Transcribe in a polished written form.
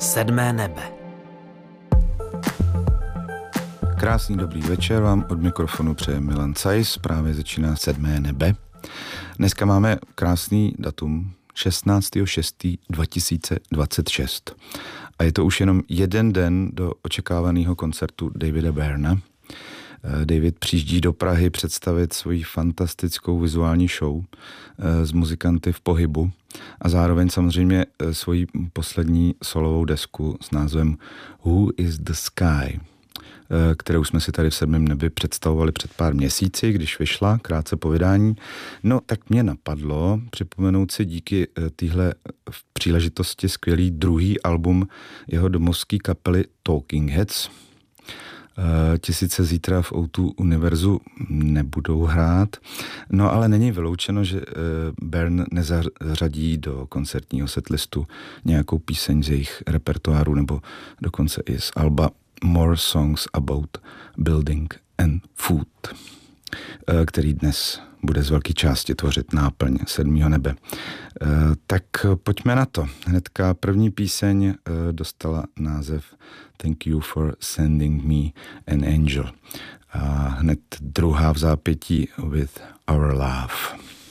Sedmé nebe. Krásný dobrý večer vám od mikrofonu přeje Milan Cajs, právě začíná Sedmé nebe. Dneska máme krásný datum, 16.6.2026. A je to už jenom jeden den do očekávaného koncertu Davida Byrna. David přijíždí do Prahy představit svoji fantastickou vizuální show s muzikanty v pohybu a zároveň samozřejmě svoji poslední solovou desku s názvem Who is the Sky, kterou jsme si tady v Sedmém nebi představovali před pár měsíci, když vyšla, krátce po vydání. No, tak mě napadlo připomenout si díky téhle v příležitosti skvělý druhý album jeho domovské kapely Talking Heads. Tisíce zítra v O2 Univerzu nebudou hrát, no ale není vyloučeno, že Byrne nezařadí do koncertního setlistu nějakou píseň z jejich repertoáru nebo dokonce i z alba More Songs About Building and Food, který dnes bude z velké části tvořit náplň Sedmého nebe. Tak pojďme na to. Hnedka první píseň dostala název Thank You for Sending Me an Angel. A hned druhá v zápětí With Our Love.